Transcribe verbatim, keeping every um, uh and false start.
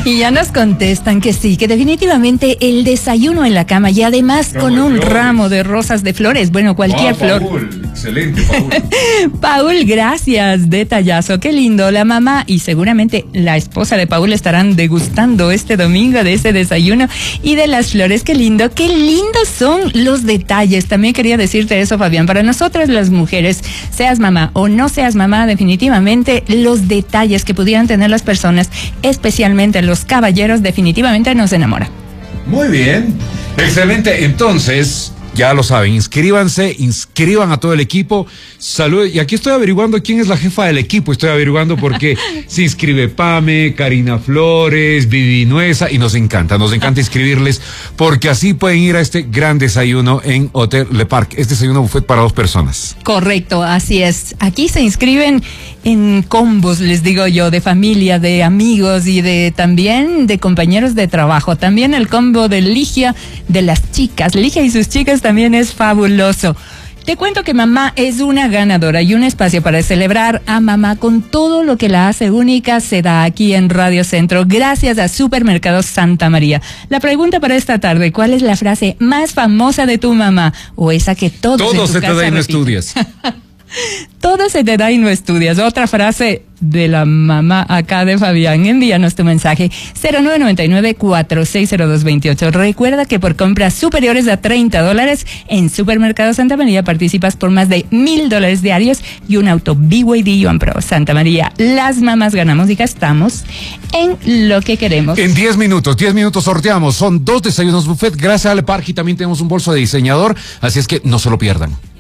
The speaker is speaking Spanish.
Y ya nos contestan que sí, que definitivamente el desayuno en la cama y además ramo con un ramo de rosas de flores, bueno, cualquier oh, flor. Paul, excelente, Paul. Paul, gracias, detallazo, qué lindo. La mamá y seguramente la esposa de Paul estarán degustando este domingo de ese desayuno y de las flores, qué lindo, qué lindos son los detalles. También quería decirte eso, Fabián, para nosotras las mujeres, seas mamá o no seas mamá, definitivamente los detalles que pudieran tener las personas, especialmente los caballeros, definitivamente nos enamoran. Muy bien, excelente. Entonces, ya lo saben, inscríbanse, inscriban a todo el equipo. Salud. Y aquí estoy averiguando quién es la jefa del equipo. Estoy averiguando porque se inscribe Pame, Karina Flores, Vivi Nueza, y nos encanta, nos encanta inscribirles porque así pueden ir a este gran desayuno en Hotel Le Parc. Este desayuno buffet para dos personas. Correcto, así es. Aquí se inscriben en combos, les digo yo, de familia, de amigos y de también de compañeros de trabajo. También el combo de Ligia, de las chicas. Ligia y sus chicas también es fabuloso. Te cuento que mamá es una ganadora y un espacio para celebrar a mamá con todo lo que la hace única se da aquí en Radio Centro, gracias a Supermercados Santa María. La pregunta para esta tarde, ¿cuál es la frase más famosa de tu mamá? O esa que todos Todo en tu se casa te da y no repiten. estudias. Todo se te da y no estudias. Otra frase de la mamá acá de Fabián. Envíanos tu mensaje cero nueve nueve nueve, cuatro seis cero dos dos ocho. Recuerda que por compras superiores a treinta dólares en Supermercado Santa María participas por más de mil dólares diarios y un auto B Y D Yuan Pro. Santa María, las mamás ganamos y gastamos en lo que queremos. En diez minutos, diez minutos sorteamos. Son dos desayunos buffet gracias al Le Parc y también tenemos un bolso de diseñador. Así es que no se lo pierdan.